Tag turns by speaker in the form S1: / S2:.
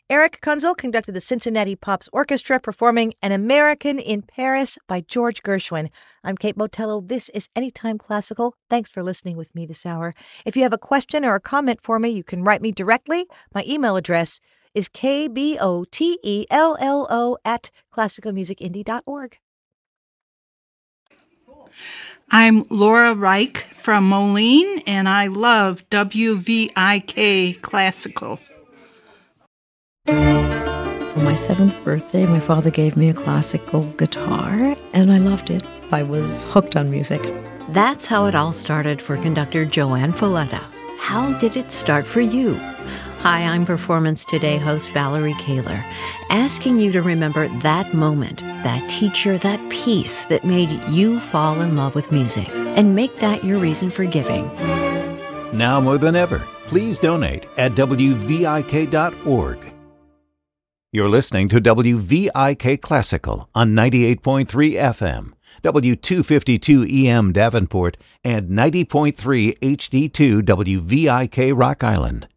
S1: Eric Kunzel conducted the Cincinnati Pops Orchestra performing An American in Paris by George Gershwin. I'm Kate Botello. This is Anytime Classical. Thanks for listening with me this hour. If you have a question or a comment for me, you can write me directly. My email address is kbotello@classicalmusicindie.org.
S2: I'm Laura Reich from Moline, and I love WVIK Classical.
S3: For my 7th birthday, my father gave me a classical guitar, and I loved it. I was hooked on music.
S4: That's how it all started for conductor Joanne Folletta. How did it start for you? Hi, I'm Performance Today host Valerie Kaler, asking you to remember that moment, that teacher, that piece that made you fall in love with music, and make that your reason for giving.
S5: Now more than ever, please donate at WVIK.org. You're listening to WVIK Classical on 98.3 FM, W252 EM Davenport, and 90.3 HD2 WVIK Rock Island.